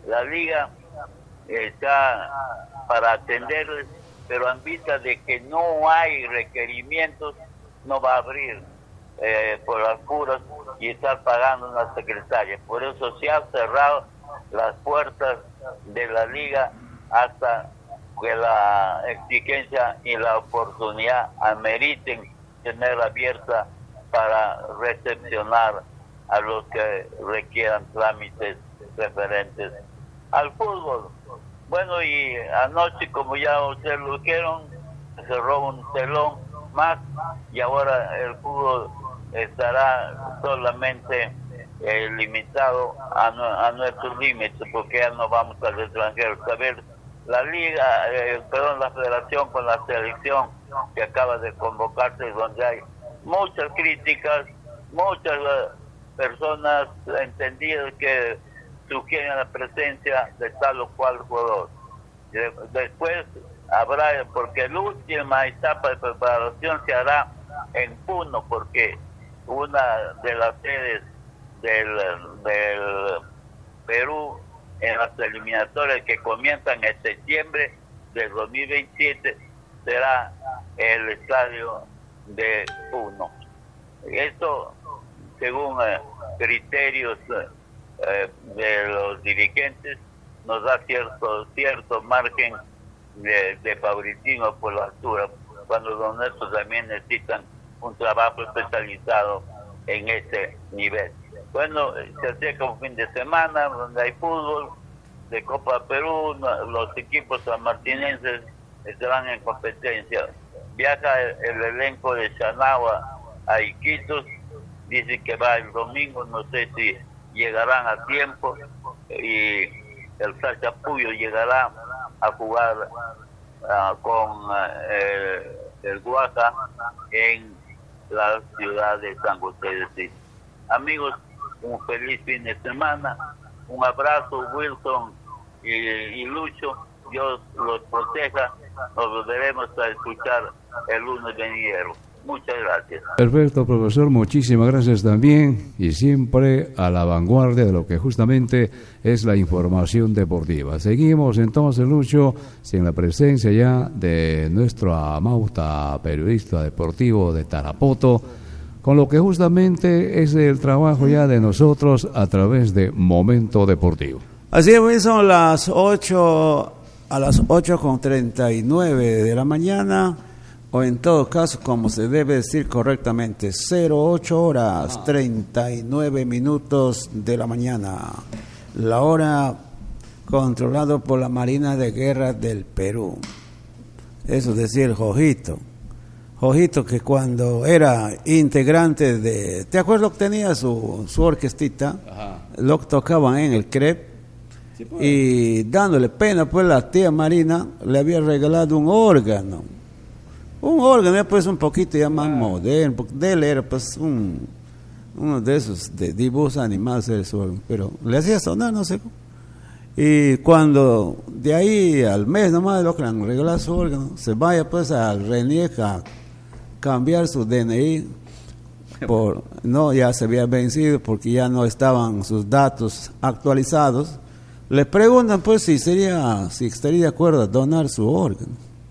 La liga está para atenderles, pero en vista de que no hay requerimientos, no va a abrir por las puras y estar pagando una secretaria. Por eso se han cerrado las puertas de la liga hasta que la exigencia y la oportunidad ameriten tener abierta para recepcionar a los que requieran trámites referentes al fútbol. Bueno, y anoche, como ya ustedes lo dijeron, cerró un telón más y ahora el fútbol estará solamente limitado a nuestros límites, porque ya no vamos al extranjero. Saber la liga, la federación con la selección que acaba de convocarse, donde hay muchas críticas, muchas personas entendidas que sugieren la presencia de tal o cual jugador. Después habrá, porque la última etapa de preparación se hará en Puno, porque una de las sedes del Perú en las eliminatorias que comienzan en septiembre del 2027 será el estadio de Puno. Esto según criterios de los dirigentes nos da cierto margen de favoritismo por la altura, cuando los nuestros también necesitan un trabajo especializado en ese nivel. Bueno, se acerca un fin de semana donde hay fútbol de Copa Perú, los equipos sanmartinenses estarán en competencia. Viaja el elenco de Chanagua a Iquitos, dice que va el domingo, no sé si llegarán a tiempo, y el Sachapuyo llegará a jugar con el Guaca en la ciudad de San José de Cis. Amigos, un feliz fin de semana, un abrazo, Wilson y Lucho, Dios los proteja, nos volveremos a escuchar el lunes venidero. Muchas gracias. Perfecto, profesor, muchísimas gracias también, y siempre a la vanguardia de lo que justamente es la información deportiva. Seguimos entonces, Lucho, sin la presencia ya de nuestro amauta periodista deportivo de Tarapoto, con lo que justamente es el trabajo ya de nosotros a través de Momento Deportivo. Así es, son las 8, a las 8:39 de la mañana, o en todo caso, como se debe decir correctamente, 08:39 de la mañana, la hora controlado por la Marina de Guerra del Perú. Eso es decir, Jojito, que cuando era integrante de, ¿te acuerdas que tenía su orquestita? Ajá. Lo que tocaban en el CREP, sí, pues. Y dándole pena, pues la tía Marina le había regalado un órgano, pues un poquito ya más moderno, porque de él era pues uno de esos de dibujos animados, pero le hacía sonar, no sé. Y cuando de ahí al mes nomás lo que le han regalado su órgano, se vaya pues al RENIEC a cambiar su DNI, ya se había vencido porque ya no estaban sus datos actualizados. Le preguntan pues si estaría de acuerdo a donar su órgano.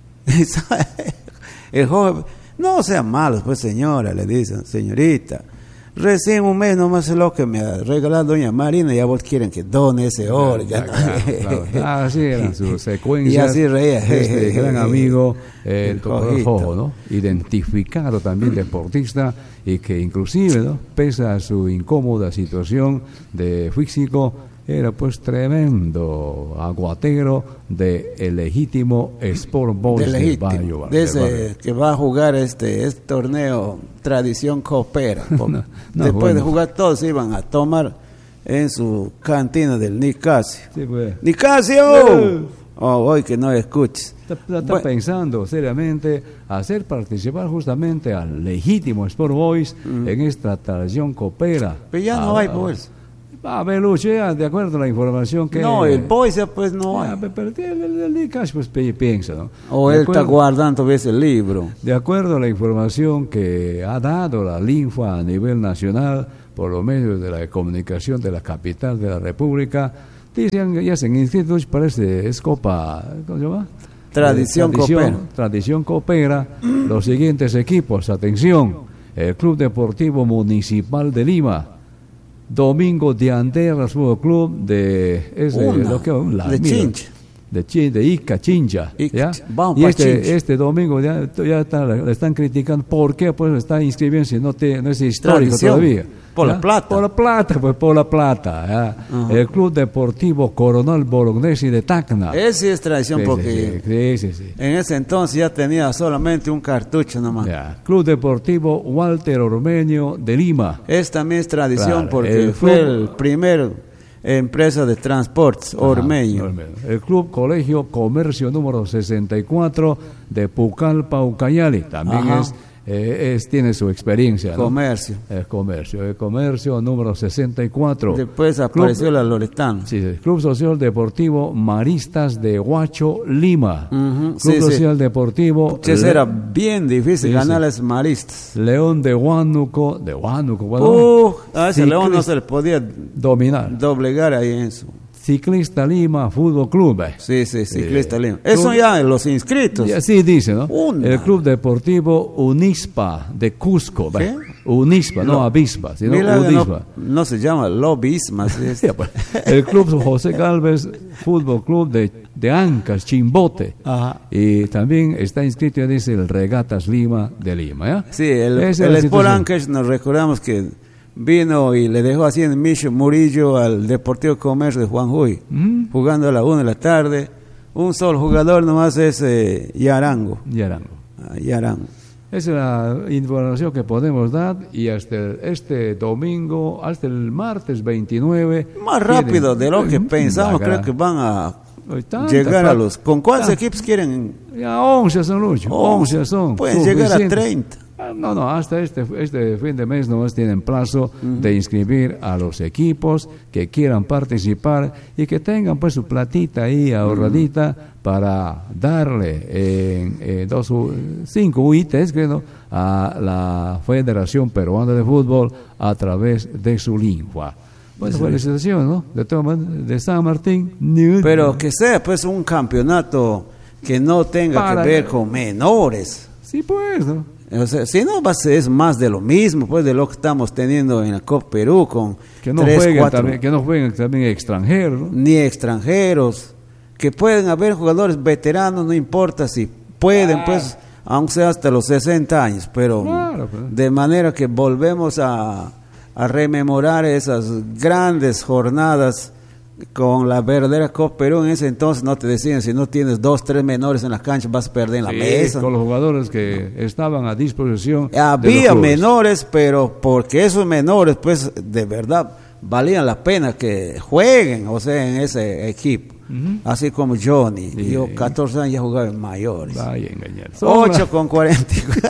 El joven, no sean malos pues, señora, le dicen, señorita, recién un mes nomás es lo que me ha regalado doña Marina, y ya vos quieren que done ese órgano. Claro. Así eran sus secuencias. Y así reía. Este gran amigo, el doctor Jojo, ¿no? Identificado también deportista, y que inclusive, ¿no?, pese a su incómoda situación de físico, era pues tremendo aguatero de el legítimo Sport Boys del Barrio. Desde que va a jugar este torneo Tradición Coopera. Después de jugar, todos iban a tomar en su cantina del Nicasio. Sí, pues. ¡Nicasio! Hoy que no escuches. Está pensando seriamente hacer participar justamente al legítimo Sport Boys en esta Tradición Coopera. Pero ya no hay pues. A ver, Lucho, de acuerdo a la información que... No, el Boys pues no hay. Pero el Nicasio pues piensa, ¿no? O él está guardando ese libro. De acuerdo a la información que ha dado la Linfa a nivel nacional, por los medios de la comunicación de la capital de la República, Dicen, ya se han inscrito, parece, es Copa, ¿cómo se llama? Tradición Copera. Copera. Los siguientes equipos, atención, el Club Deportivo Municipal de Lima, Domingo de Anderas Fútbol Club de Ica, Chincha, ¿ya? Y este domingo ya le están criticando. ¿Por qué? Pues está inscribiendo si no es histórico Tradición. todavía. Por ¿ya? la plata. Por la plata. ¿Ya? El Club Deportivo Coronel Bolognesi de Tacna. Esa es tradición porque Sí. en ese entonces ya tenía solamente un cartucho nomás. Ya. Club Deportivo Walter Ormeño de Lima. También es tradición Claro, porque fue el primer empresa de transportes, Ormeño. El Club Colegio Comercio número 64 de Pucallpa, Ucayali. También tiene su experiencia, ¿no? Comercio. El comercio número 64. Después apareció la Loretana. Sí, Club Social Deportivo Maristas de Huacho, Lima. Club Social Deportivo. Era bien difícil ganar a los maristas. León de Huánuco. Bueno, a ese León no se le podía doblegar ahí en su. Ciclista Lima Fútbol Club. Sí, Ciclista Lima. Eso ya en los inscritos. Y así dice, ¿no? El Club Deportivo Unispa de Cusco. ¿Qué? Unispa, no Avispa, sino Unispa. No se llama Lobisma. El Club José Galvez Fútbol Club de Ancas, Chimbote. Ajá. Y también está inscrito, ya dice, el Regatas Lima de Lima. ¿Ya? Sí, el Sport Ancash, nos recordamos que vino y le dejó así en Micho Murillo al Deportivo Comercio de Juan Huy, jugando a la 1 de la tarde. Un solo jugador nomás es Yarango. Esa es la información que podemos dar, y hasta este domingo, hasta el martes 29. Más rápido de lo que pensamos, creo que van a llegar a los. ¿Con cuántos equipos quieren? Ya 11 son, Lucho. 11 son. Pueden llegar a 30. No, hasta este fin de mes nomás tienen plazo de inscribir a los equipos que quieran participar y que tengan pues su platita ahí ahorradita para darle en 5 UITs, creo, a la Federación Peruana de Fútbol a través de su lingua. Bueno, felicitaciones, ¿no? De San Martín. Pero que sea pues un campeonato que no tenga que ver con menores. Sí, pues, ¿no? O sea, si no, es más de lo mismo, pues de lo que estamos teniendo en la Copa Perú con que no jueguen también extranjeros, ¿no? Ni extranjeros, que pueden haber jugadores veteranos, no importa si pueden, pues, aunque sea hasta los 60 años, pero de manera que volvemos a rememorar esas grandes jornadas con la verdadera Copa Perú. En ese entonces no te decían, si no tienes 2, 3 menores en las canchas vas a perder en la mesa. Con los jugadores que estaban a disposición. Había menores, pero porque esos menores pues de verdad valían la pena que jueguen, o sea, en ese equipo. Así como Johnny, yo 14 años ya jugaba en mayores. 8 con 44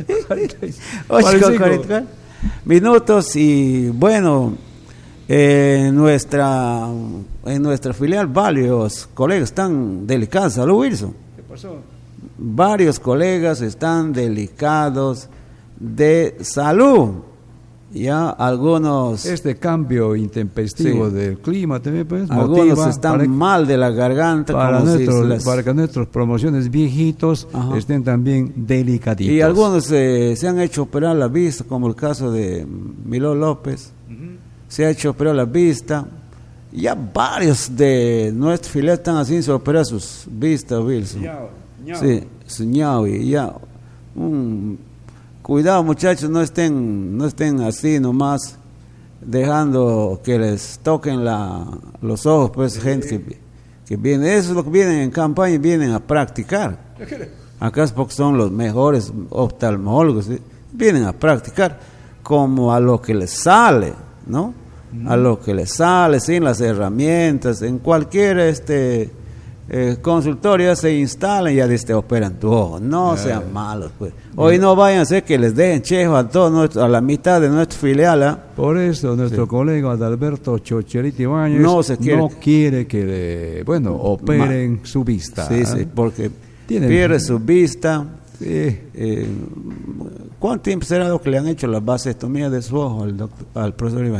minutos. Y bueno, en nuestra filial varios colegas están delicados. Salud, Wilson. ¿Qué pasó? Varios colegas están delicados de salud. Ya algunos. Este cambio intempestivo del clima también, pues, algunos están mal de la garganta. Para que nuestros promociones viejitos estén también delicaditos. Y algunos se han hecho operar la vista, como el caso de Miló López. Se ha hecho operar la vista. Ya varios de nuestros filiales están haciendo operar sus vistas, Wilson. Sí, su ñaui, ya. Cuidado, muchachos, no estén así nomás dejando que les toquen los ojos, pues, gente que viene. Eso es lo que vienen en campaña y vienen a practicar. Acá es porque son los mejores oftalmólogos, ¿sí? Vienen a practicar como a lo que les sale, ¿no? A lo que les sale, sin las herramientas, en cualquier consultorio se instalan y ya operan tu ojo. No sean malos, pues. Hoy no vayan a ser que les dejen chejo a la mitad de nuestra filial. Por eso nuestro colega Adalberto Chocherito Ibáñez no quiere que operen su vista. Sí, porque pierde su vista. Sí. ¿Cuánto tiempo será lo que le han hecho la vasectomía de su ojo al profesor Ibáñez?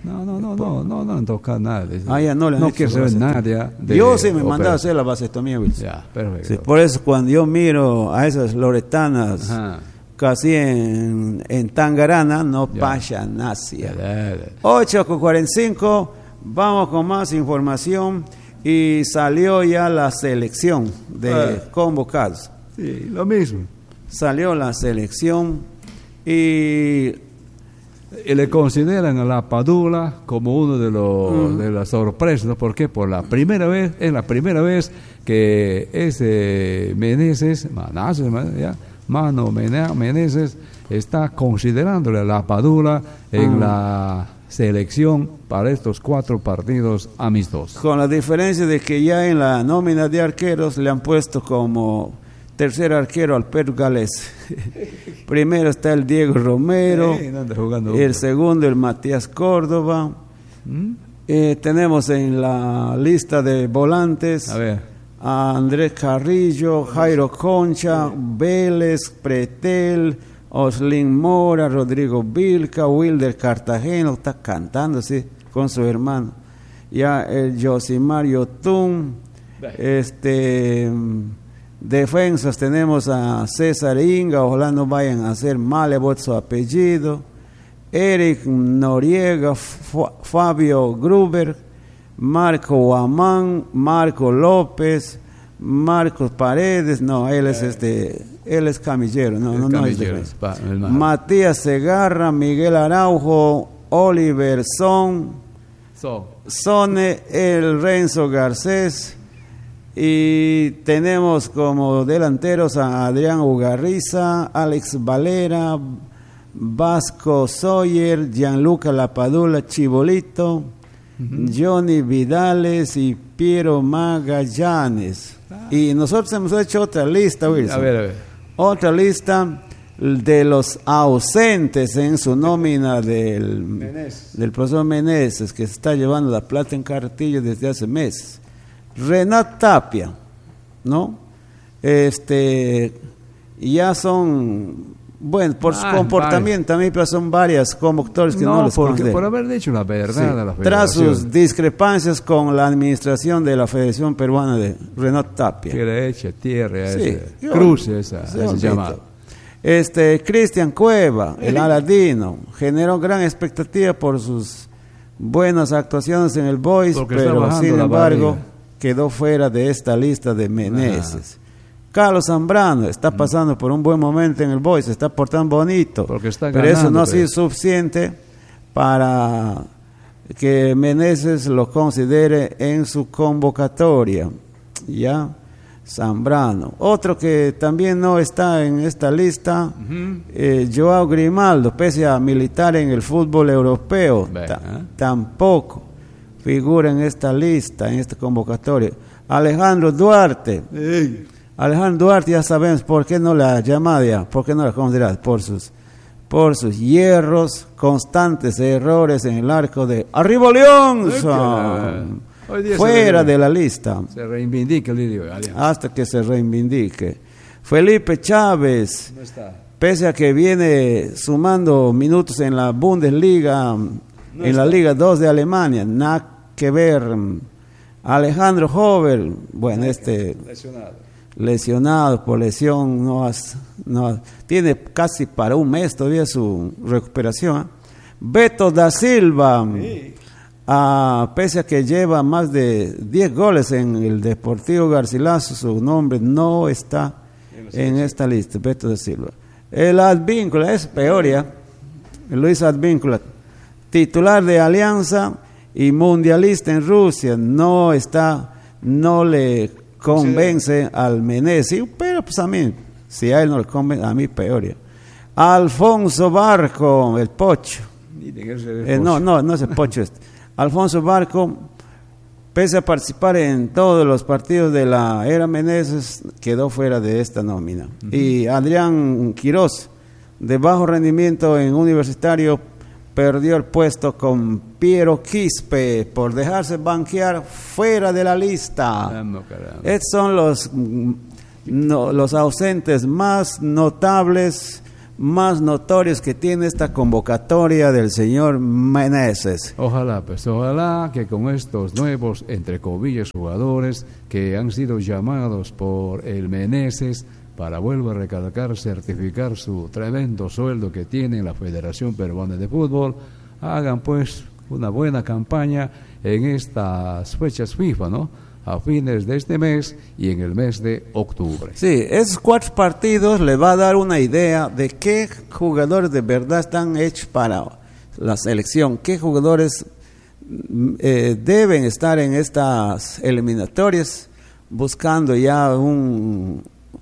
No han tocado nada. Ya no le han no hecho quiero saber vasectomía. nada. Yo sí me mandaba a hacer la vasectomía, Wilson. Ya, perfecto. Sí, por eso cuando yo miro a esas loretanas Ajá. casi en Tangarana, no Ya. pasa nacia. Ya. 8:45, vamos con más información y salió ya la selección de convocados. Sí, lo mismo. Salió la selección y Y le consideran a la Padula como uno de los de las sorpresas, ¿no? ¿Por qué? Es la primera vez que ese Mano Meneses está considerándole a la Padula en la selección para estos 4 partidos amistosos. con la diferencia de que ya en la nómina de arqueros le han puesto como tercer arquero al Pedro Galés. Primero está el Diego Romero, No anda jugando el segundo el Matías Córdoba. Tenemos en la lista de volantes A ver. a Andrés Carrillo, Jairo Concha, Vélez, Pretel, Oslin Mora, Rodrigo Vilca, Wilder Cartagena, está cantando así con su hermano. Ya el Josimar Yotun, defensas tenemos a César Inga, ojalá no vayan a hacer mal su apellido. Eric Noriega, Fabio Gruber, Marco Guamán, Marco López, Marcos Paredes, no, él es camillero, no es defensa. Matías Segarra, Miguel Araujo, Oliver Sone, el Renzo Garcés. Y tenemos como delanteros a Adrián Ugarriza, Alex Valera, Vasco Sawyer, Gianluca Lapadula, Chibolito, Johnny Vidales y Piero Magallanes. Y nosotros hemos hecho otra lista, Wilson. A ver. Otra lista de los ausentes en su nómina del profesor Meneses, que se está llevando la plata en cartillo desde hace meses. Renat Tapia, ¿no? Ya son, bueno, por su comportamiento también, pero son varias convocatorias que no les considero. Por haber dicho la verdad a la tras federación. sus discrepancias con la administración de la Federación Peruana de Renat Tapia. Que le eche tierra a Sí, ese yo- cruce, ese olvida. llamado. Cristian Cueva, el Aladino, generó gran expectativa por sus buenas actuaciones en el Boys, Porque está pero bajando sin la embargo barriga. quedó fuera de esta lista de Meneses. Carlos Zambrano está pasando por un buen momento en el Boys, se está portando bonito, Porque está pero eso ganando, no ha sido pues. suficiente para que Meneses lo considere en su convocatoria. Ya, Zambrano. Otro que también no está en esta lista, Joao Grimaldo, pese a militar en el fútbol europeo, tampoco figura en esta lista, en esta convocatoria. Alejandro Duarte. Alejandro Duarte, ya sabemos por qué no la llamada, por qué no la consideramos, por sus hierros, constantes errores en el arco de ¡Arriba León! Hoy día Fuera de la lista. Se reivindica el Lidio. Hasta que se reivindique. Felipe Chávez, No está. pese a que viene sumando minutos en la Bundesliga, en la Liga 2 de Alemania, nada que ver. Alejandro Hover, bueno, lesionado por lesión, tiene casi para un mes todavía su recuperación. Beto da Silva, pese a que lleva más de 10 goles en el Deportivo Garcilaso, su nombre no está en esta lista. Beto da Silva. El Advíncula es peor ya. Luis Advíncula, titular de Alianza y mundialista en Rusia, no le convence al Meneses, pero pues a mí, si a él no le convence, a mí peor ya. Alfonso Barco, el Pocho. No es el Pocho Alfonso Barco, pese a participar en todos los partidos de la era Meneses, quedó fuera de esta nómina. Y Adrián Quirós, de bajo rendimiento en Universitario, perdió el puesto con Piero Quispe por dejarse banquear fuera de la lista. Estos son los ausentes más notables más notorios que tiene esta convocatoria del señor Meneses. Ojalá, pues ojalá que con estos nuevos, entre comillas, jugadores que han sido llamados por el Meneses para, vuelvo a recalcar, certificar su tremendo sueldo que tiene en la Federación Peruana de Fútbol, hagan pues una buena campaña en estas fechas FIFA, ¿no? A fines de este mes y en el mes de octubre. Sí, esos 4 partidos le va a dar una idea de qué jugadores de verdad están hechos para la selección, qué jugadores deben estar en estas eliminatorias, buscando ya un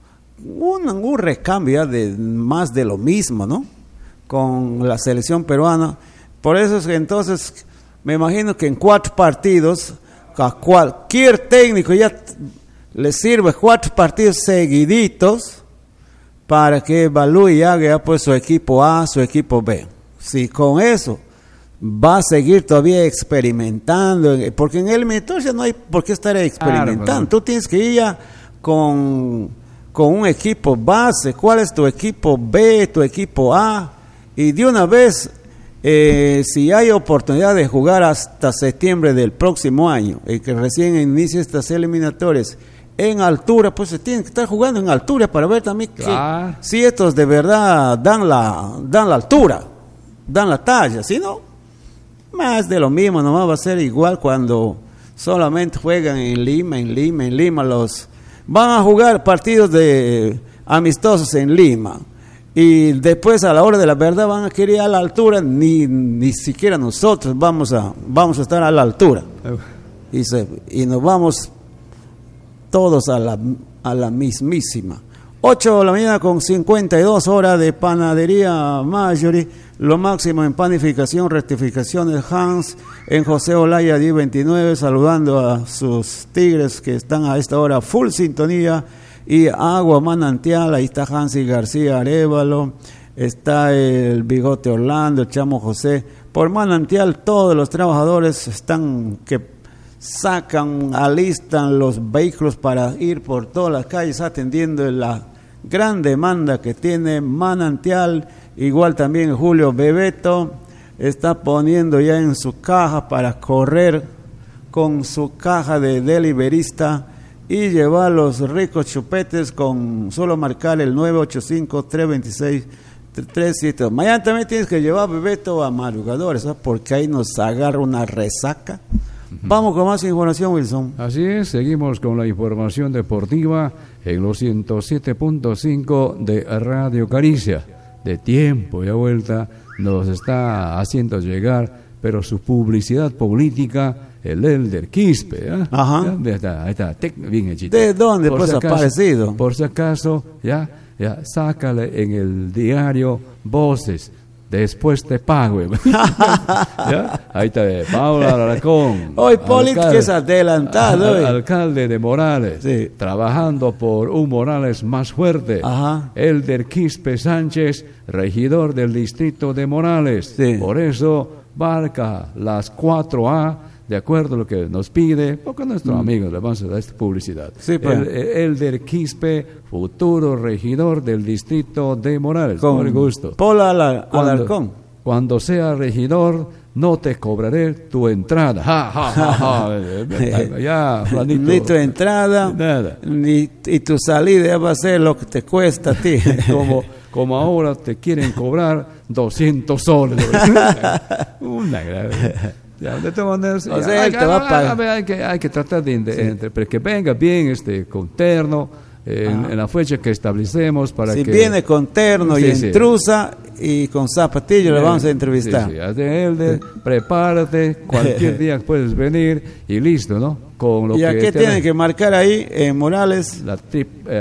recambio ya de más de lo mismo, ¿no? Con la selección peruana. Por eso es que entonces me imagino que en 4 partidos a cualquier técnico ya le sirve 4 partidos seguiditos para que evalúe y haga pues su equipo A, su equipo B. Si con eso va a seguir todavía experimentando, porque en el eliminatoria no hay por qué estar experimentando. Claro, tú tienes que ir ya con un equipo base. ¿Cuál es tu equipo B, tu equipo A? Y de una vez, si hay oportunidad de jugar hasta septiembre del próximo año, que recién inicia estas eliminatorias en altura, pues se tiene que estar jugando en altura para ver también que, si estos de verdad dan la altura, dan la talla. Si no, más de lo mismo, nomás va a ser igual cuando solamente juegan en Lima. Los van a jugar partidos de amistosos en Lima. Y después a la hora de la verdad van a querer ir a la altura, ni siquiera nosotros vamos a estar a la altura. Y nos vamos todos a la mismísima. 8 de la mañana con 52 horas de Panadería Marjorie, lo máximo en panificación, rectificaciones Hans, en José Olaya 1029, saludando a sus tigres que están a esta hora full sintonía. Y agua manantial, ahí está Hansi García Arévalo, está el Bigote Orlando, el Chamo José. Por manantial todos los trabajadores están que alistan los vehículos para ir por todas las calles atendiendo la gran demanda que tiene manantial. Igual también Julio Bebeto está poniendo ya en su caja para correr con su caja de deliverista y llevar los ricos chupetes con solo marcar el 985-326-372. Mañana también tienes que llevar Bebeto a madrugadores, ¿sabes? Porque ahí nos agarra una resaca. Vamos con más información, Wilson. Así es, seguimos con la información deportiva en los 107.5 de Radio Caricia. De tiempo y a vuelta nos está haciendo llegar, pero su publicidad política, el Elder Quispe, ¿eh? Ajá. Ahí está, bien hechito. ¿De dónde pues ha aparecido? Por si acaso, ya, sácale en el diario Voces, después te pago. ¿Ya? Ahí está, Paula Alarcón. Hoy político es adelantado. Alcalde de Morales, sí, trabajando por un Morales más fuerte. Ajá. Elder Quispe Sánchez, regidor del distrito de Morales. Sí. Por eso marca las 4A, de acuerdo a lo que nos pide, porque nuestros amigos le vamos a dar esta publicidad. Sí, pues. Elder Quispe, futuro regidor del distrito de Morales. Con gusto. Paula Alarcón. Cuando sea regidor, no te cobraré tu entrada. Ya, Juanito. Ni tu entrada, nada. Y tu salida ya va a ser lo que te cuesta a ti. Como ahora te quieren cobrar 200 soles. Una grave. Ya, de todas maneras, o sea, hay que tratar de pero que venga bien con terno en la fecha que establecemos para si que viene con terno y intrusa y con zapatillo le vamos a entrevistar. Elder, prepárate, cualquier día puedes venir y listo, ¿no? Con lo ¿Y a qué tienen que marcar ahí en Morales? La triple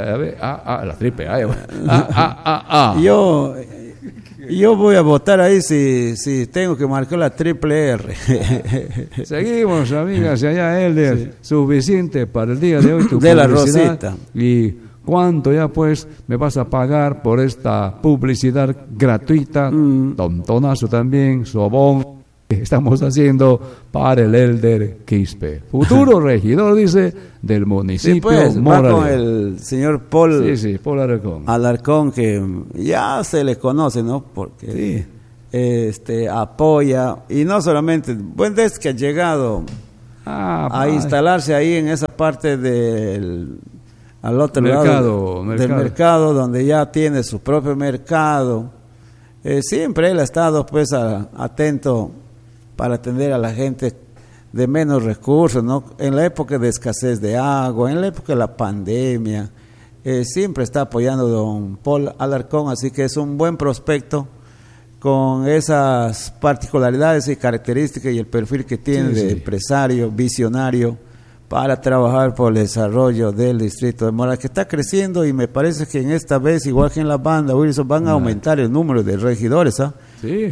A. Yo voy a votar ahí si tengo que marcar la triple R. Seguimos, amigas, y allá Elder, sí, suficiente para el día de hoy tu de la Rosita. ¿Y cuánto ya pues me vas a pagar por esta publicidad gratuita? Don Tonazo también, Sobón, estamos haciendo para el Elder Quispe, futuro regidor, dice, del municipio. Sí, pues, Morales. va con el señor Paul, Paul Alarcón. Alarcón, que ya se le conoce, ¿no? Porque apoya, y no solamente, bueno, desde que ha llegado a instalarse ahí en esa parte al otro lado del mercado, donde ya tiene su propio mercado. Siempre él ha estado pues atento para atender a la gente de menos recursos, ¿no? En la época de escasez de agua, en la época de la pandemia, siempre está apoyando a don Paul Alarcón, así que es un buen prospecto con esas particularidades y características y el perfil que tiene de empresario, visionario, para trabajar por el desarrollo del distrito de Morales, que está creciendo, y me parece que en esta vez, igual que en la banda, Wilson, van a aumentar el número de regidores, Sí.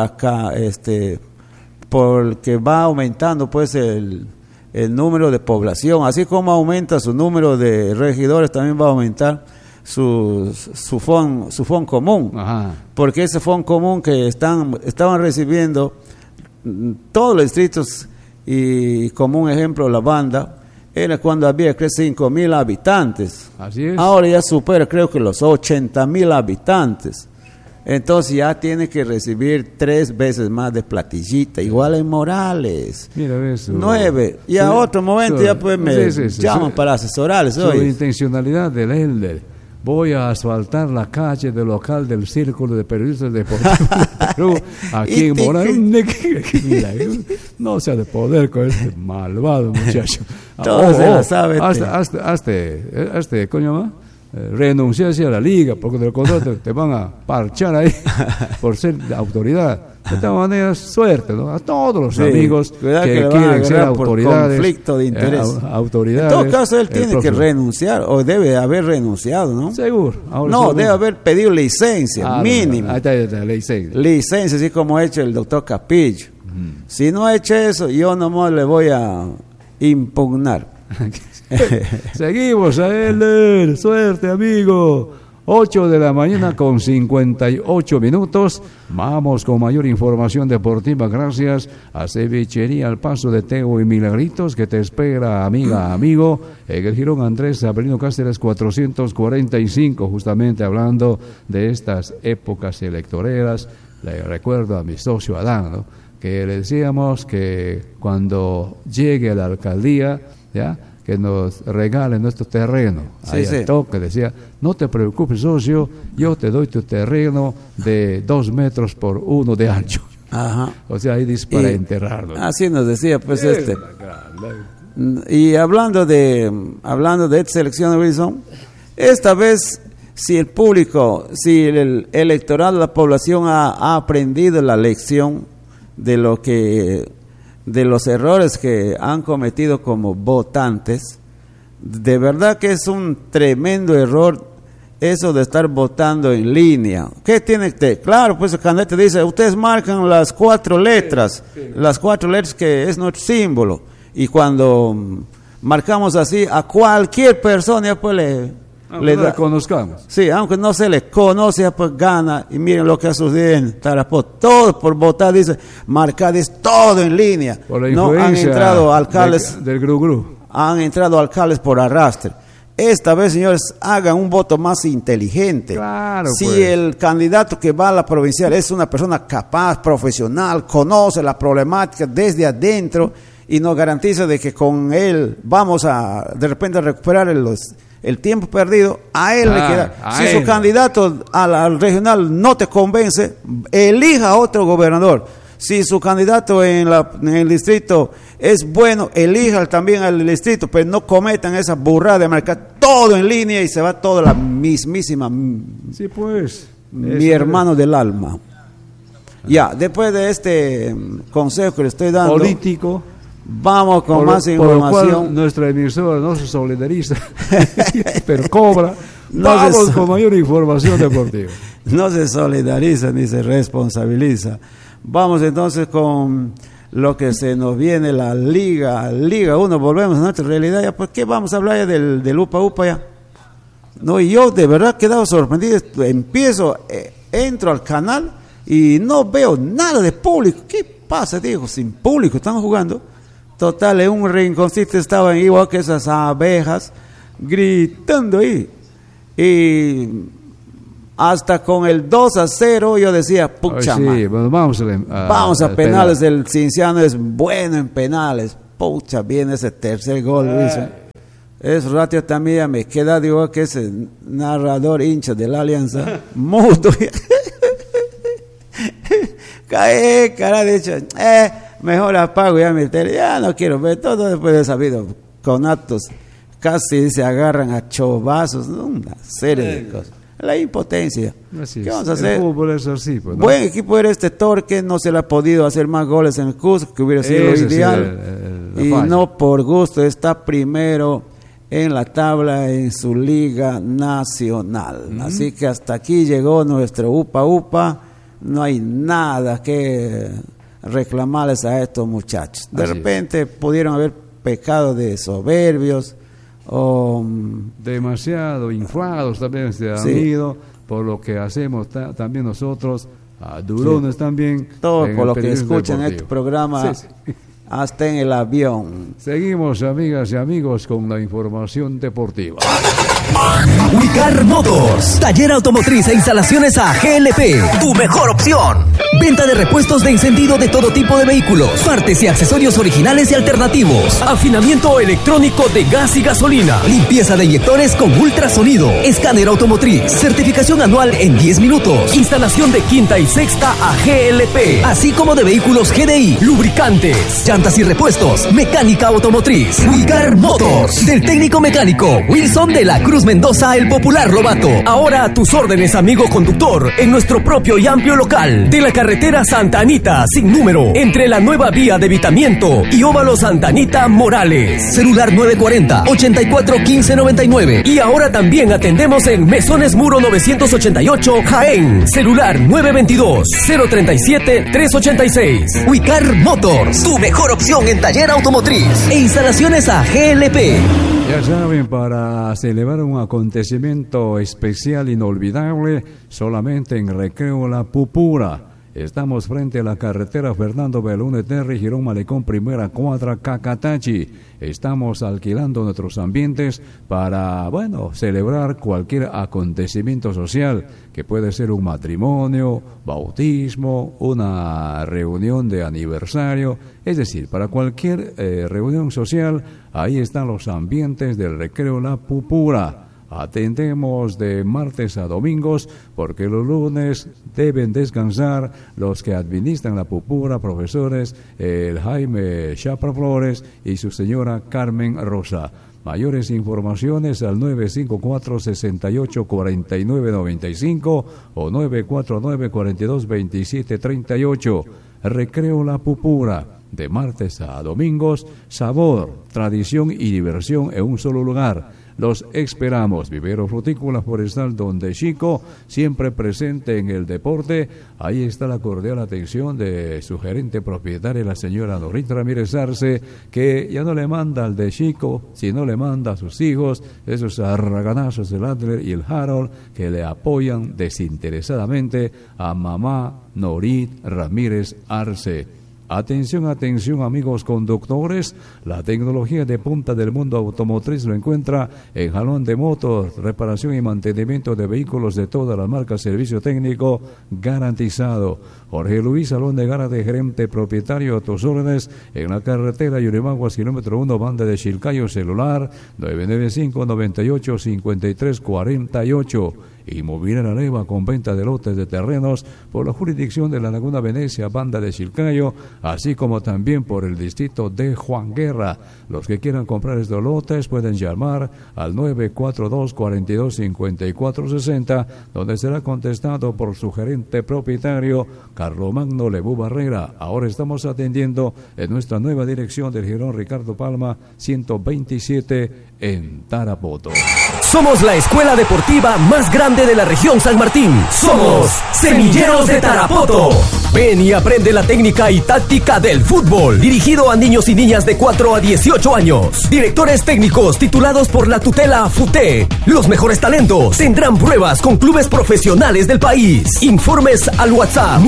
Porque va aumentando pues el número de población, así como aumenta su número de regidores, también va a aumentar su fondo común. Ajá. Porque ese fondo común que estaban recibiendo todos los distritos, y como un ejemplo la banda, era cuando había 5,000 habitantes. Así es. Ahora ya supera, creo que los 80,000 habitantes. Entonces ya tiene que recibir 3 veces más de platillita, igual en Morales. Mira eso. 9. Y a otro momento ya pues me llaman para asesorarles. Su intencionalidad del Elder. Voy a asfaltar la calle del local del Círculo de Periodistas Deportivos de Perú, aquí en Morales. Mira, no sea de poder con este malvado muchacho. Todo se la sabe. Hazte, coño, ¿no? Renunciarse a la liga, porque de lo contrario te van a parchar ahí por ser autoridad. De esta manera, suerte, ¿no? A todos los amigos que quieren ser autoridades. Conflicto de interés. Autoridades. En todo caso, él tiene que renunciar, o debe haber renunciado, ¿no? Seguro. Debe haber pedido licencia, mínimo. Ahí está, licencia. Licencia, así como ha hecho el doctor Capillo. Si no ha hecho eso, yo nomás le voy a impugnar. Seguimos a él. Suerte, amigo. 8 de la mañana con 58 minutos. Vamos con mayor información deportiva gracias a Cevichería Al Paso de Teo y Milagritos, que te espera, amiga, amigo, en el Jirón Andrés Avelino Cáceres 445, justamente hablando de estas épocas electoreras. Le recuerdo a mi socio Adán, ¿no?, que le decíamos que cuando llegue a la alcaldía, ya, que nos regalen nuestro terreno. Ahí al toque decía, no te preocupes, socio, yo te doy tu terreno de 2 metros por 1 de ancho. Ajá. O sea, ahí dice para enterrarlo. Así nos decía, pues Y hablando de esta elección, Wilson, esta vez, si el público, si el electorado, la población ha aprendido la lección de los errores que han cometido como votantes, de verdad que es un tremendo error eso de estar votando en línea. ¿Qué tiene que? Claro, pues el candidato dice, ustedes marcan las 4 letras, las 4 letras que es nuestro símbolo, y cuando marcamos así, a cualquier persona pues le la conozcamos. Sí, aunque no se le conoce, pues gana. Y miren lo que ha sucedido en Tarapó. Todo por votar, dice, marcar es todo en línea. No han entrado alcaldes del Gru. Han entrado alcaldes por arrastre. Esta vez, señores, hagan un voto más inteligente. Claro, si pues el candidato que va a la provincial es una persona capaz, profesional, conoce la problemática desde adentro y nos garantiza de que con él vamos a de repente recuperar el tiempo perdido, a él le queda. Si su candidato al regional no te convence, elija a otro gobernador. Si su candidato en el distrito es bueno, elija también al distrito, pero no cometan esa burrada de marcar todo en línea y se va toda la mismísima. Sí, pues. Mi hermano del alma. Ya, después de este consejo que le estoy dando. Político. Vamos con más información. Por lo cual nuestra emisora no se solidariza, pero cobra. Vamos con mayor información deportiva. No se solidariza ni se responsabiliza. Vamos entonces con lo que se nos viene, la Liga 1. Volvemos a nuestra realidad. Ya, ¿por qué vamos a hablar ya del Upa ya? No, y yo de verdad he quedado sorprendido. Entro al canal y no veo nada de público. ¿Qué pasa? Dijo, sin público, están jugando. Total, en un rinconcito estaban igual que esas abejas, gritando ahí. Y hasta con el 2-0 yo decía, pucha, sí, bueno, vamos a penales. El Cienciano es bueno en penales. Pucha, viene ese tercer gol, Luis. Es ratio también me queda, digo, que ese narrador hincha de la Alianza, mudo. Cae, cara, de hecho, mejor apago ya mi tele, ya no quiero ver todo después de sabido, con actos casi se agarran a chovazos, ¿no? Una serie de cosas. La impotencia. Así ¿Qué vamos a hacer? El fútbol es así, pues, ¿no? Buen equipo era este Torque, no se le ha podido hacer más goles en el Cusco, que hubiera sido lo ideal. Y no por gusto, está primero en la tabla en su liga nacional. Así que hasta aquí llegó nuestro Upa Upa. No hay nada que reclamarles a estos muchachos. De repente pudieron haber pecado de soberbios o demasiado inflados también se han ido por lo que hacemos también nosotros, durones también. Todo por lo que escuchan este programa. Hasta en el avión. Seguimos, amigas y amigos, con la información deportiva. Wicar Motors, taller automotriz e instalaciones a GLP, tu mejor opción. Venta de repuestos de encendido de todo tipo de vehículos, partes y accesorios originales y alternativos. Afinamiento electrónico de gas y gasolina. Limpieza de inyectores con ultrasonido. Escáner automotriz. Certificación anual en 10 minutos. Instalación de quinta y sexta a GLP, así como de vehículos GDI, lubricantes, llantas y repuestos, mecánica automotriz. Wicar Motors, del técnico mecánico Wilson de la Cruz Mendoza, el popular Lobato. Ahora a tus órdenes, amigo conductor, en nuestro propio y amplio local de la carretera Santa Anita, sin número, entre la nueva vía de Vitamiento y Óvalo Santa Anita Morales. Celular 940-841599. Y ahora también atendemos en Mesones Muro 988, Jaén. Celular 922-037-386. Wicar Motors, tu mejor opción en taller automotriz e instalaciones a GLP. Ya saben, para celebrar un acontecimiento especial inolvidable, solamente en Recreo La Pupura. Estamos frente a la carretera Fernando Belune Terry, Girón Malecón, primera cuadra, Cacatachi. Estamos alquilando nuestros ambientes para, celebrar cualquier acontecimiento social, que puede ser un matrimonio, bautismo, una reunión de aniversario, es decir, para cualquier reunión social, ahí están los ambientes del Recreo La Pupura. Atendemos de martes a domingos, porque los lunes deben descansar los que administran la Pupura, profesores, el Jaime Chapra Flores y su señora Carmen Rosa. Mayores informaciones al 954-684995 o 949-422738. Recreo La Pupura, de martes a domingos, sabor, tradición y diversión en un solo lugar. Los esperamos. Vivero Frutícola Forestal Donde Chico, siempre presente en el deporte. Ahí está la cordial atención de su gerente propietaria, la señora Dorita Ramírez Arce, que ya no le manda al de Chico, sino le manda a sus hijos, esos arraganazos del Adler y el Harold, que le apoyan desinteresadamente a mamá Norit Ramírez Arce. Atención, atención, amigos conductores, la tecnología de punta del mundo automotriz lo encuentra en Jalón de Motos, reparación y mantenimiento de vehículos de todas las marcas, servicio técnico garantizado. Jorge Luis Salón de Gárate, gerente propietario, a tus órdenes, en la carretera Yurimaguas, kilómetro 1, banda de Chilcayo, celular 995-98-5348. Inmobiliaria Leva, con venta de lotes de terrenos por la jurisdicción de la Laguna Venecia, banda de Chilcayo, así como también por el distrito de Juan Guerra. Los que quieran comprar estos lotes pueden llamar al 942-42-5460, donde será contestado por su gerente propietario, Carlomagno Lebú Barrera. Ahora estamos atendiendo en nuestra nueva dirección del Girón Ricardo Palma 127 en Tarapoto. Somos la escuela deportiva más grande grande de la región San Martín. Somos Semilleros de Tarapoto. Ven y aprende la técnica y táctica del fútbol, dirigido a niños y niñas de 4 a 18 años. Directores técnicos titulados por la tutela FUTE. Los mejores talentos tendrán pruebas con clubes profesionales del país. Informes al WhatsApp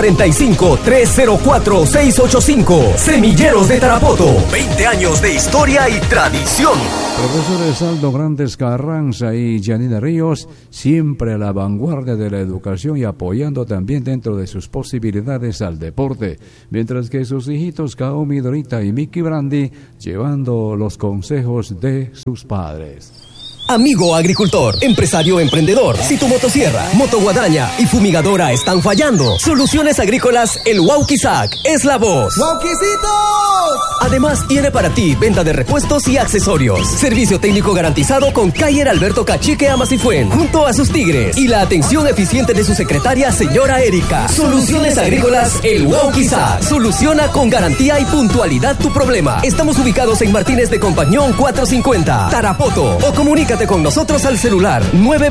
945-304-685. Semilleros de Tarapoto. 20 años de historia y tradición. Profesores Aldo Grandes Carranza y Janina Ríos, siempre a la vanguardia de la educación y apoyando también dentro de sus posibilidades al deporte, mientras que sus hijitos Kaomi, Dorita y Mickey Brandy llevando los consejos de sus padres. Amigo agricultor, empresario emprendedor, si tu motosierra, motoguadaña y fumigadora están fallando, Soluciones Agrícolas El Wauquizac es la voz. ¡Wauquicitos! Además tiene para ti venta de repuestos y accesorios, servicio técnico garantizado con Cayer Alberto Cachique Amasifuen, junto a sus tigres y la atención eficiente de su secretaria señora Erika. Soluciones Agrícolas El Wauquizac soluciona con garantía y puntualidad tu problema. Estamos ubicados en Martínez de Compañón 450, Tarapoto, o comunícate con nosotros al celular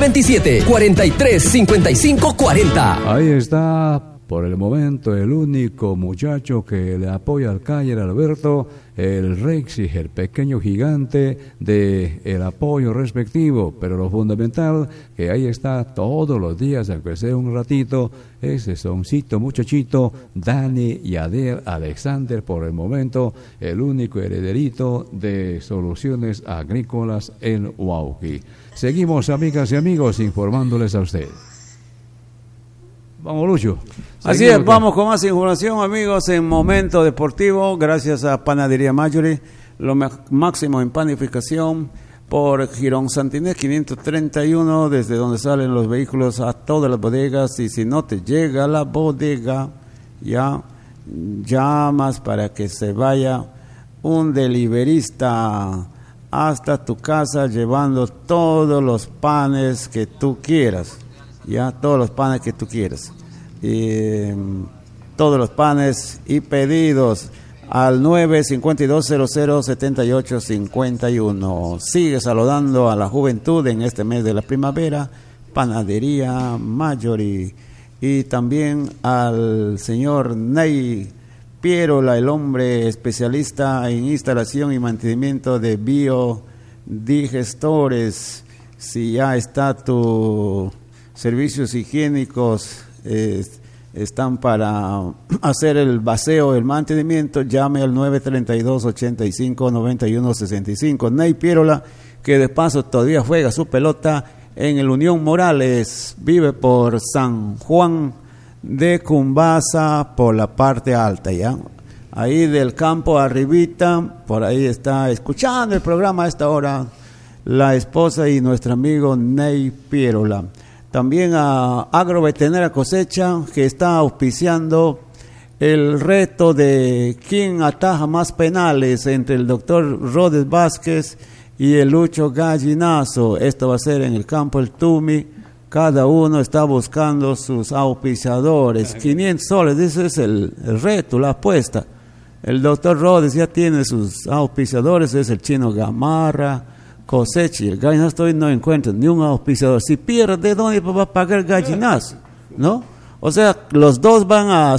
927-43-55-40. Ahí está, por el momento, el único muchacho que le apoya al Cayer Alberto, el Rexy, el pequeño gigante de el apoyo respectivo, pero lo fundamental, que ahí está todos los días, aunque sea un ratito, ese soncito muchachito, Dani Yader Alexander, por el momento, el único herederito de Soluciones Agrícolas en Huauqui. Seguimos, amigas y amigos, informándoles a ustedes. Vamos, Lucho. Así es, vamos con más información, amigos, en Momento Deportivo, gracias a Panadería Mayori, lo máximo en panificación por Girón Santinés 531, desde donde salen los vehículos a todas las bodegas, y si no te llega la bodega, ya llamas para que se vaya un deliverista hasta tu casa llevando todos los panes que tú quieras. Ya todos los panes que tú quieras, todos los panes y pedidos al 952-00-7851. Sigue saludando a la juventud en este mes de la primavera, Panadería Mayori, y también al señor Ney Pierola, el hombre especialista en instalación y mantenimiento de biodigestores. Si ya está tu servicios higiénicos están para hacer el vacío, el mantenimiento, llame al 932-85-91-65. Ney Pierola, que de paso todavía juega su pelota en el Unión Morales, vive por San Juan de Cumbasa, por la parte alta, ya. Ahí del campo arribita, por ahí está escuchando el programa a esta hora la esposa y nuestro amigo Ney Pierola. También a Agroveterinaria Cosecha, que está auspiciando el reto de quién ataja más penales entre el doctor Rodes Vázquez y el Lucho Gallinazo. Esto va a ser en el campo El Tumi. Cada uno está buscando sus auspiciadores. 500 soles, ese es el reto, la apuesta. El doctor Rodes ya tiene sus auspiciadores, es el Chino Gamarra, Cosecha, y el Gallinazo no encuentra ni un auspiciador. Si pierde, ¿de dónde va a pagar el Gallinazo? ¿No? O sea, los dos van a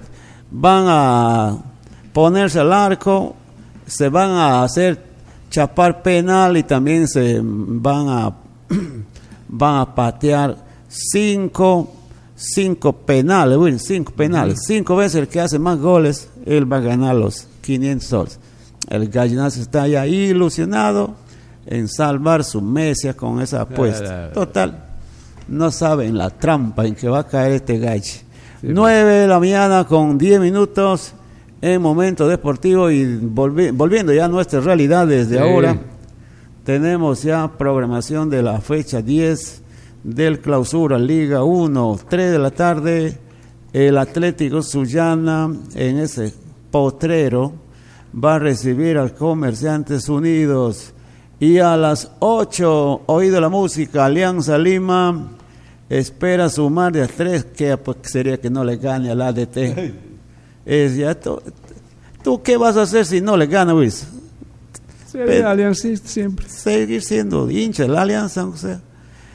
ponerse al arco, se van a hacer chapar penal y también se van a patear cinco penales. 5 veces el que hace más goles, él va a ganar los 500 soles. El Gallinazo está ya ilusionado en salvar su mesia con esa apuesta. Total, no saben la trampa en que va a caer este gallo. Sí, 9 de la mañana con 10 minutos en Momento Deportivo, y volviendo ya a nuestra realidad desde ahora, tenemos ya programación de la fecha 10 del Clausura Liga 1, 3 de la tarde, el Atlético Sullana en ese potrero va a recibir al Comerciantes Unidos. Y a las 8, oído la música, Alianza Lima espera sumar de a 3, que pues, sería que no le gane al ADT. Es ya ¿tú qué vas a hacer si no le gana, Luis? Sería aliancista siempre. Seguir siendo hincha de la Alianza, o sea.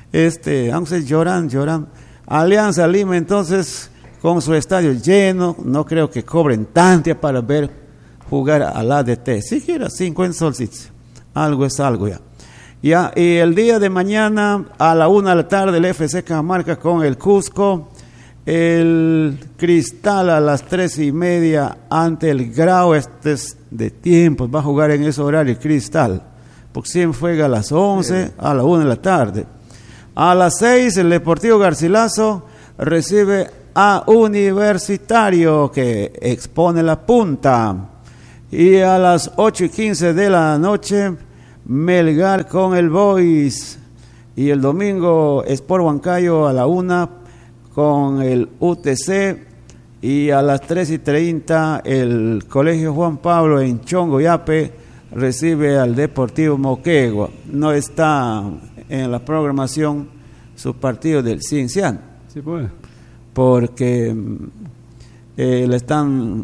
Aunque lloran. Alianza Lima, entonces, con su estadio lleno, no creo que cobren tanto para ver jugar al ADT. Siquiera 50 solcitos. Algo es algo ya. Ya, y el día de mañana, a la 1 de la tarde, el FC Cajamarca con el Cusco. El Cristal a las 3:30 ante el Grau. Este es de tiempo, va a jugar en ese horario el Cristal, porque siempre juega a las 11, a la 1 de la tarde. A las 6 el Deportivo Garcilaso recibe a Universitario, que expone la punta. Y a las 8:15 de la noche Melgar con el Boys. Y el domingo Sport Huancayo a la 1 con el UTC, y a las 3:30 el Colegio Juan Pablo en Chongoyape recibe al Deportivo Moquegua. No está en la programación su partido del Cienciano. Sí, pues. Porque le están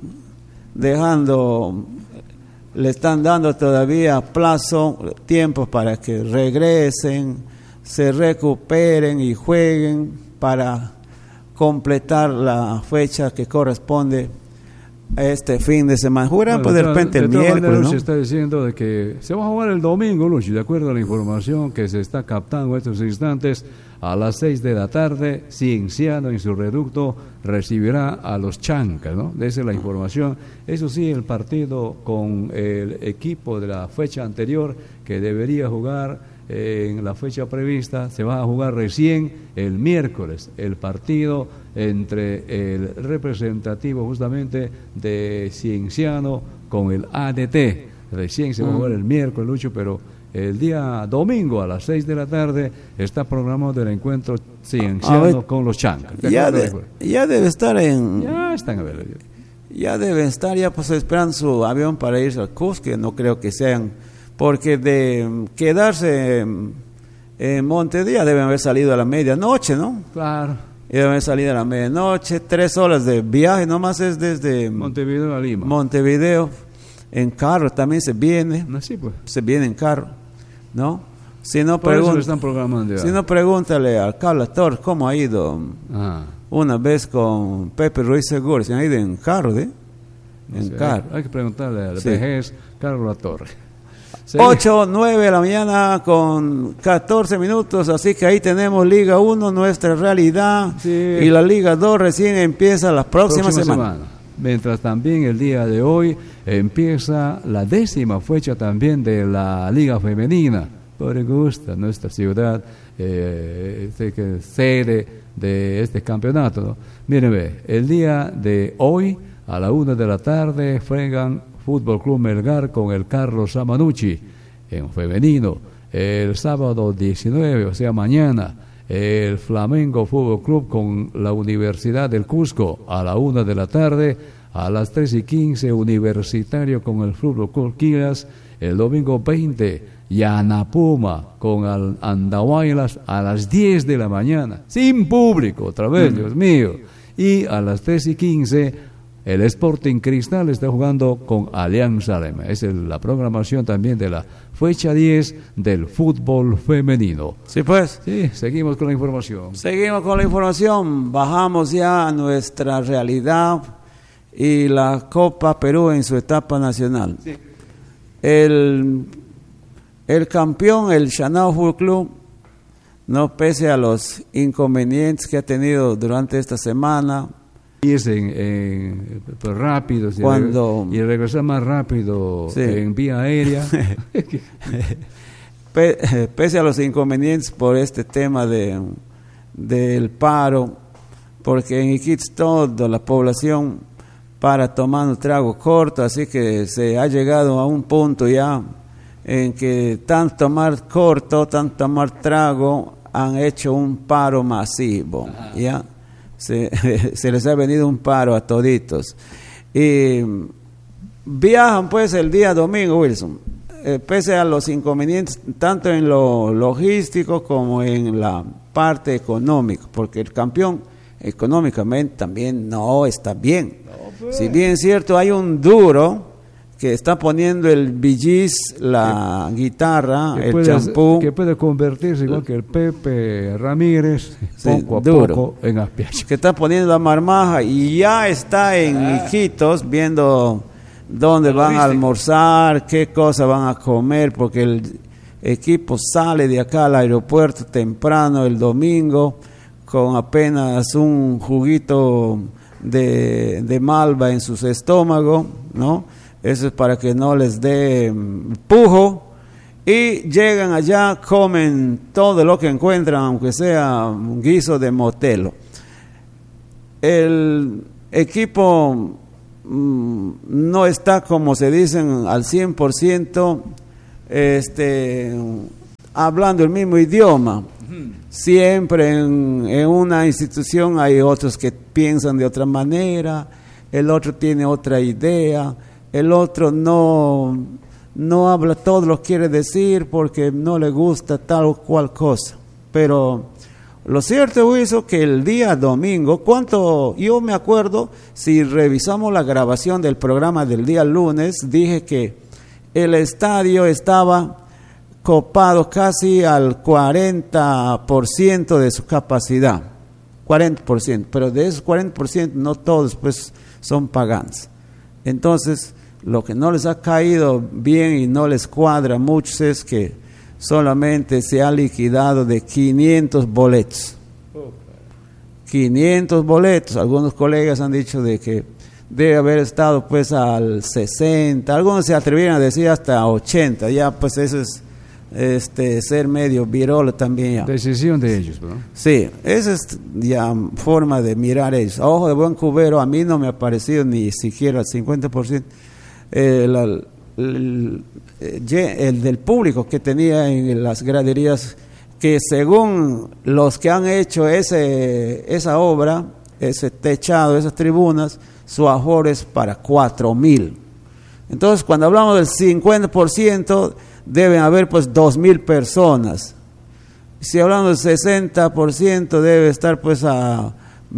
dando todavía tiempo para que regresen, se recuperen y jueguen para completar la fecha que corresponde a este fin de semana. Jugarán de repente el miércoles, ¿no? Se está diciendo de que se va a jugar el domingo, Luchi, de acuerdo a la información que se está captando en estos instantes. A las 6 de la tarde, Cienciano en su reducto recibirá a los Chancas, ¿no? Esa es la información. Eso sí, el partido con el equipo de la fecha anterior, que debería jugar en la fecha prevista, se va a jugar recién el miércoles, el partido entre el representativo justamente de Cienciano con el ADT. Recién se va a jugar el miércoles, Lucho, pero el día domingo a las 6 de la tarde está programado el encuentro Cienciano con los Chancas. Ya debe estar Ya están a ver. Ya deben estar pues esperando su avión para irse al Cusco, que no creo que sean, porque de quedarse en Montevideo deben haber salido a la medianoche, ¿no? Claro. Deben haber salido a la medianoche, 3 horas de viaje, nomás es desde Montevideo a Lima. Montevideo, en carro también se viene. Así pues. Se viene en carro, ¿no? Si no, están programando ya. Si no, pregúntale al Carlos Torres cómo ha ido una vez con Pepe Ruiz Seguro. Se han ido en carro, carro. Hay que preguntarle al vejez Carlos Torres. 8:09 de la mañana con 14 minutos, así que ahí tenemos Liga 1, nuestra realidad, y la Liga 2 recién empieza la próxima semana. Mientras también el día de hoy empieza la 10ª fecha también de la Liga Femenina. Por gusto, nuestra ciudad, sede de este campeonato, ¿no? Miren, el día de hoy a la 1 de la tarde juegan Fútbol Club Melgar con el Carlos Amanucci en femenino. El sábado 19, o sea mañana, el Flamengo Fútbol Club con la Universidad del Cusco a la 1 de la tarde. A las 3:15 Universitario con el Fútbol Club Quilas. El domingo 20 Yanapuma con Andahuaylas a las 10 de la mañana, sin público, otra vez, Dios mío. Y a las 3:15 el Sporting Cristal está jugando con Alianza Lima. Esa es la programación también de la fecha 10 del fútbol femenino. Sí, pues. Sí, seguimos con la información. Bajamos ya a nuestra realidad y la Copa Perú en su etapa nacional. Sí. El campeón, el Chanao Fútbol Club, no pese a los inconvenientes que ha tenido durante esta semana, pues rápido y regresar más rápido en vía aérea. Pese a los inconvenientes por este tema del paro, porque en Iquitos toda la población para tomar un trago corto, así que se ha llegado a un punto ya en que tanto tomar corto, tanto tomar trago, han hecho un paro masivo, ¿ya? Se les ha venido un paro a toditos. Y viajan pues el día domingo, Wilson, pese a los inconvenientes, tanto en lo logístico como en la parte económica, porque el campeón económicamente también no está bien. Si bien es cierto, hay un duro que está poniendo el billis, la guitarra, el champú. Que puede convertirse igual que el Pepe Ramírez, Sí, poco a duro. poco en Aspiacho. Que está poniendo la marmaja y ya está en Iquitos viendo dónde van a almorzar, qué cosas van a comer, porque el equipo sale de acá al aeropuerto temprano el domingo con apenas un juguito de malva en sus estómagos, ¿no? Eso es para que no les dé pujo. Y llegan allá, comen todo lo que encuentran, aunque sea un guiso de motelo. El equipo no está, como se dicen, al 100% hablando el mismo idioma. Siempre en una institución hay otros que piensan de otra manera, el otro tiene otra idea, el otro no habla todo lo que quiere decir porque no le gusta tal o cual cosa. Pero lo cierto es que el día domingo, yo me acuerdo, si revisamos la grabación del programa del día lunes, dije que el estadio estaba copado casi al 40% de su capacidad, 40%, pero de esos 40% no todos pues son paganos. Entonces, lo que no les ha caído bien y no les cuadra a muchos es que solamente se ha liquidado de 500 boletos. 500 boletos. Algunos colegas han dicho de que debe haber estado pues al 60. Algunos se atrevieron a decir hasta 80. Ya pues eso es ser medio virola también ya. Decisión de ellos, ¿no? Sí, esa es ya forma de mirar ellos. A ojo de buen cubero, a mí no me ha parecido ni siquiera el 50%. El del público que tenía en las graderías, que según los que han hecho esa obra, ese techado, esas tribunas, su aforo es para 4,000. Entonces, cuando hablamos del 50%, deben haber pues 2,000 personas. Si hablamos del 60%, debe estar pues a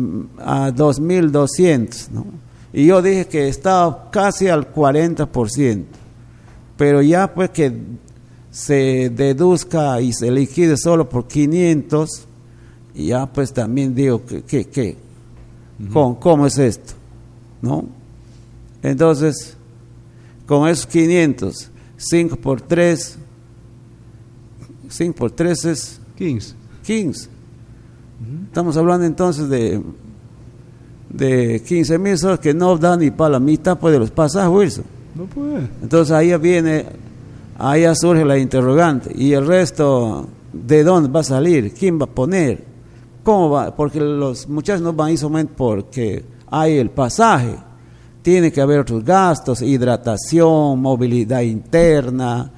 2,200, ¿no? Y yo dije que estaba casi al 40%, pero ya pues que se deduzca y se liquide solo por 500, y ya pues también digo que ¿cómo es esto? ¿No? Entonces, con esos 500, 5 por 3 es 15. Estamos hablando entonces de 15,000 soles que no dan ni para la mitad pues, de los pasajes, Wilson. No puede. Entonces ahí surge la interrogante. ¿Y el resto de dónde va a salir? ¿Quién va a poner? ¿Cómo va? Porque los muchachos no van a ir solamente porque hay el pasaje. Tiene que haber otros gastos, hidratación, movilidad interna,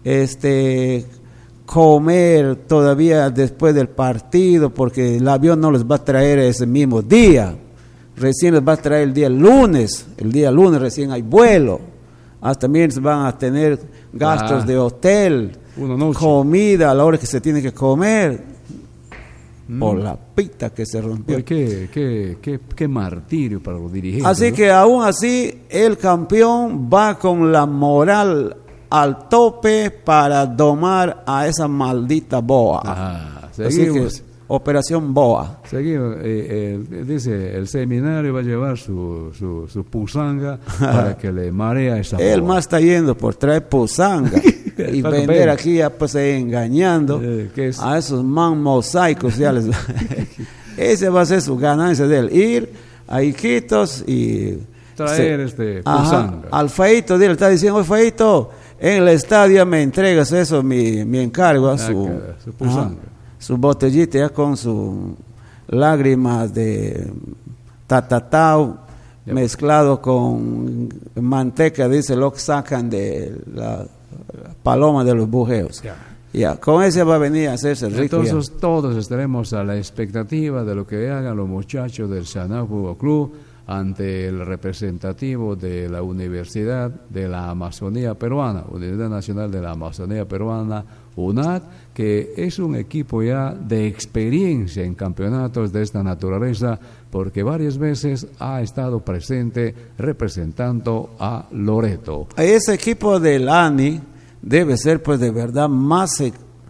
comer todavía después del partido, porque el avión no les va a traer ese mismo día. Recién les va a traer el día lunes recién hay vuelo. Hasta también van a tener gastos de hotel, comida a la hora que se tiene que comer, por la pita que se rompió. Pues qué martirio para los dirigentes. Así, ¿no? Que aún así el campeón va con la moral al tope para domar a esa maldita boa. Seguimos. Así que, Operación Boa. Seguimos. Dice, el seminario va a llevar su pusanga para que le marea esa boa. Él más está yendo por traer pusanga y vender aquí ya pues engañando a esos mosaicos. Ya les ese va a ser su ganancia de él. Ir a Iquitos y traer pusanga. Al Feito, dile, está diciendo, Feito, en el estadio me entregas eso, mi encargo, su pusanga. Su botellita ya con sus lágrimas de tatatao mezclado con manteca, dice lo que sacan de la paloma de los bujeos. Ya, con ese va a venir a hacerse rico. Entonces todos estaremos a la expectativa de lo que hagan los muchachos del Sanao Fútbol Club ante el representativo de la Universidad de la Amazonía Peruana, Universidad Nacional de la Amazonía Peruana, UNAD, que es un equipo ya de experiencia en campeonatos de esta naturaleza, porque varias veces ha estado presente representando a Loreto. Ese equipo del ANI debe ser pues de verdad más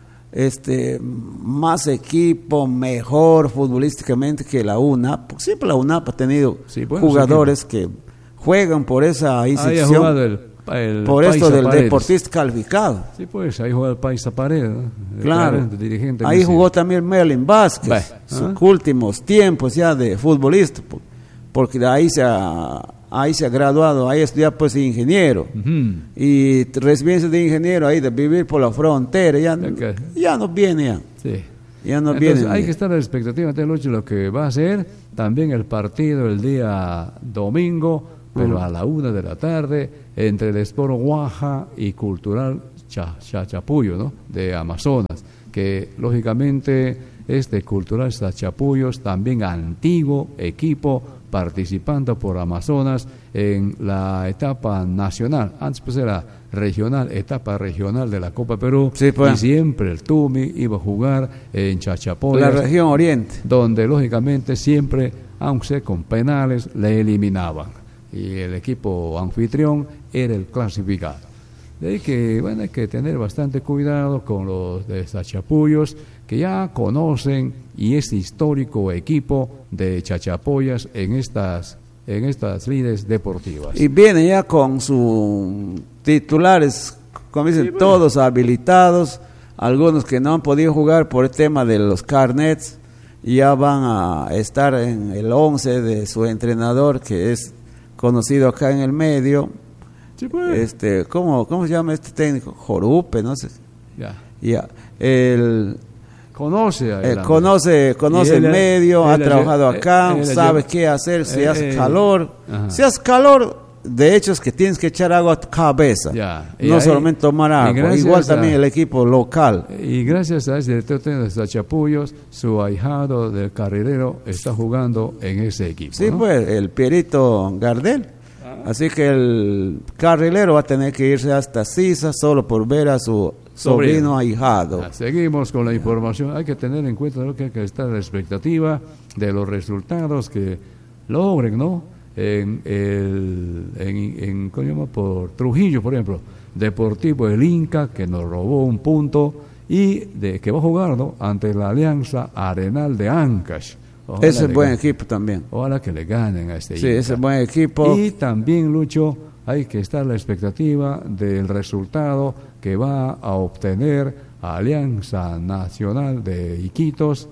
equipo, mejor futbolísticamente que la UNAP, porque siempre la UNAP ha tenido jugadores que juegan por esa institución. Por esto del Paredes. Deportista calificado. Sí, pues ahí jugó el Paisa Paredes, ¿no? Claro. Dirigente ahí jugó también Merlin Vázquez, sus últimos tiempos ya de futbolista, porque de ahí se ha graduado, ahí estudió pues ingeniero. Y recibiéndose de ingeniero ahí de vivir por la frontera, ya no viene ya. Sí. Ya no Entonces, viene. hay que estar a la expectativa de Lucho, lo que va a ser también el partido el día domingo, pero a la 1 de la tarde, entre el Sport Guaja y Cultural Chachapullo, ¿no? De Amazonas, que lógicamente este Cultural Chachapullos, también antiguo equipo participando por Amazonas en la etapa nacional, antes pues era regional, etapa regional de la Copa Perú, sí, pues. Y siempre el Tumi iba a jugar en Chachapoyas, la región oriente, donde lógicamente siempre, aunque sea con penales, le eliminaban. Y el equipo anfitrión era el clasificado. De ahí que, bueno, hay que tener bastante cuidado con los de Chachapullos, que ya conocen y es histórico equipo de Chachapoyas en estas lides deportivas. Y viene ya con sus titulares, como dicen, sí, bueno, todos habilitados, algunos que no han podido jugar por el tema de los carnets, ya van a estar en el 11 de su entrenador, que es conocido acá en el medio. Sí, pues. ¿Cómo se llama este técnico? Jorupe, no sé. Ya. Conoce el medio, ha trabajado acá, sabe qué hacer, si hace calor. Si hace calor, de hecho es que tienes que echar agua a tu cabeza, no solamente tomar agua. Igual también el equipo local. Y gracias a ese director de Chachapullos, su ahijado del carrilero está jugando en ese equipo. Sí, ¿no? Pues, el Pierito Gardel. Así que el carrilero va a tener que irse hasta Sisa solo por ver a su sobrino ahijado. Seguimos con la información. Hay que tener en cuenta, ¿no?, que hay que estar a la expectativa de los resultados que logren, ¿no? Por Trujillo, por ejemplo, Deportivo El Inca, que nos robó un punto, y que va a jugar, ¿no?, ante la Alianza Arenal de Ancash. Ese es buen equipo también. Ojalá que le ganen a este Inca. Sí, ese es buen equipo. Y también, Lucho, hay que estar a la expectativa del resultado que va a obtener Alianza Nacional de Iquitos,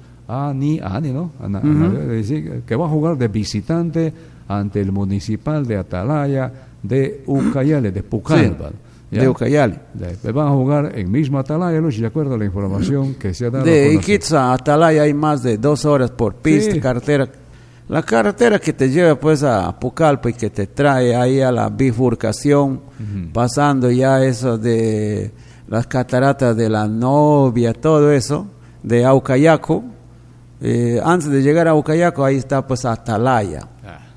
que va a jugar de visitante ante el Municipal de Atalaya de Ucayali, de Pucallpa. Sí, de Ucayali. Van a jugar en mismo Atalaya, Lucho, de acuerdo a la información que se ha dado. De Iquitos a Atalaya hay más de 2 horas por pista, sí. Carretera. La carretera que te lleva pues a Pucallpa y que te trae ahí a la bifurcación, pasando ya eso de las cataratas de la Novia, todo eso, de Aucayaco. Antes de llegar a Aucayaco, ahí está pues Atalaya.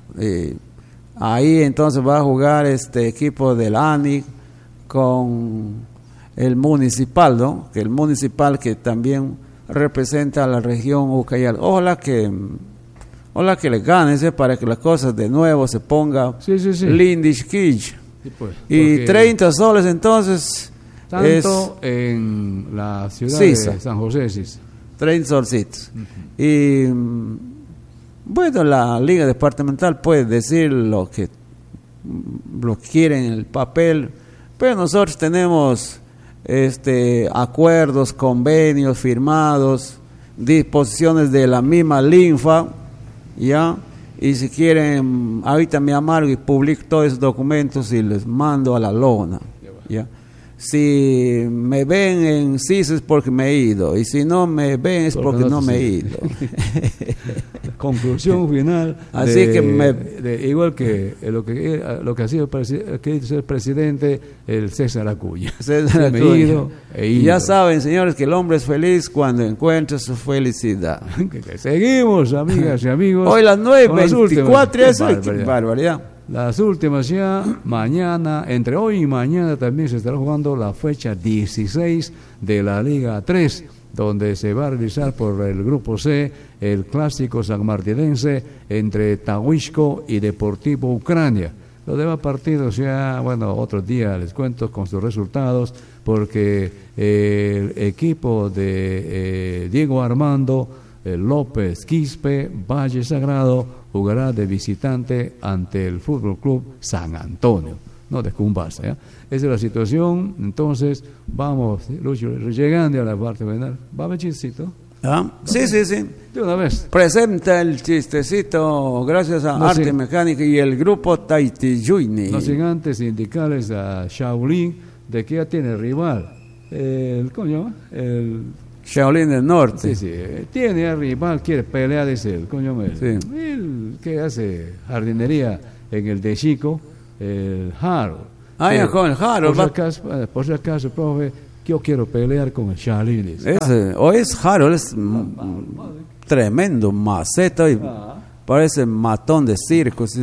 Ahí entonces va a jugar este equipo del ANI con el Municipal, ¿no? Que el Municipal que también representa a la región Ucayali. Ojalá que le ganen, para que las cosas de nuevo se ponga lindish. Pues, y 30 soles entonces. Tanto en la ciudad de San José. 30 solcitos. Y bueno, la Liga Departamental puede decir lo que quieren en el papel, pero nosotros tenemos acuerdos, convenios firmados, disposiciones de la misma Linfa, ¿ya? Y si quieren, ahorita me amargo y publico todos esos documentos y les mando a la lona, ¿ya? Si me ven en CIS es porque me he ido, y si no me ven es porque no me he ido. Conclusión final. Así igual que lo que ha sido el presidente, el César Acuña. Me he ido. Ya saben, señores, que el hombre es feliz cuando encuentra su felicidad. Seguimos, amigas y amigos. Hoy las 9:24, barbaridad. las últimas ya, mañana, entre hoy y mañana también se estará jugando la fecha 16 de la Liga 3, donde se va a realizar por el Grupo C el clásico sanmartinense entre Tahuishko y Deportivo Ucrania. Los demás partidos ya, bueno, otro día les cuento con sus resultados, porque el equipo de Diego Armando López Quispe, Valle Sagrado, jugará de visitante ante el Fútbol Club San Antonio, no de Cumbasa, ¿ya? Esa es la situación. Entonces, vamos, Lucho, llegando a la parte final. ¿Va a haber chistecito? ¿Ah? Sí. De una vez. Presenta el chistecito gracias a Arte Mecánica y el grupo Taitiyuini. No sin antes indicarles a Shaolin de que ya tiene rival. ¿Cómo se llama? El Shaolin del Norte. Sí, tiene a rival, quiere pelear, dice él, coño, sí. Él que hace jardinería en el de Chico, el Harold. Ya con el Harold. Por si acaso, profe, yo quiero pelear con el Shaolin. O es Harold, es tremendo maceta y parece matón de circos,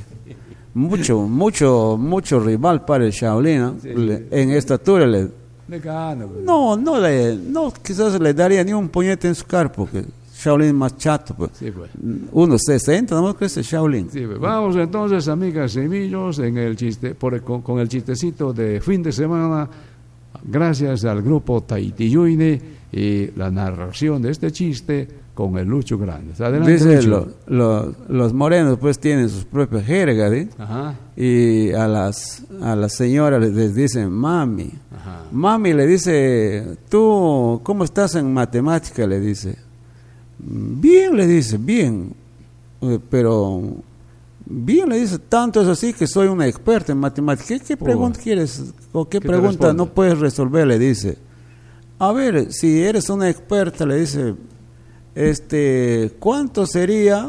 mucho rival para el Shaolin, ¿no? Sí. En estatura le gana. No, quizás le daría ni un puñete en su cara, porque Shaolin es más chato, pues. Sí, pues. 1.60, no crece Shaolin. Sí, pues. Vamos entonces, amigas y amigos, en el chiste, con el chistecito de fin de semana, gracias al grupo Taitiyuini y la narración de este chiste con el Lucho Grandes. Adelante, dice, los morenos pues tienen sus propias jergas, ¿sí? Ajá. Y a las señoras les dicen mami. Ajá. Mami le dice, ¿tú cómo estás en matemática? Le dice. Bien, le dice, bien. Pero bien, le dice, tanto es así que soy una experta en matemática. ¿Qué pregunta quieres? ¿O qué pregunta no puedes resolver? Le dice. A ver, si eres una experta, le dice, ¿cuánto sería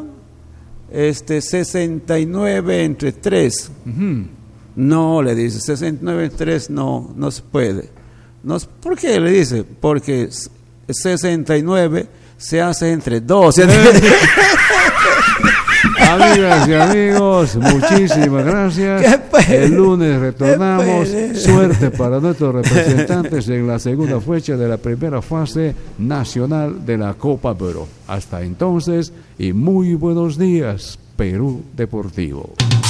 69 entre 3? Uh-huh. No, le dice, 69 entre 3 no se puede. No, ¿por qué? Le dice, porque 69 se hace entre 2. Amigas y amigos, muchísimas gracias. El lunes retornamos. Suerte para nuestros representantes en la segunda fecha de la primera fase nacional de la Copa Perú. Hasta entonces y muy buenos días, Perú Deportivo.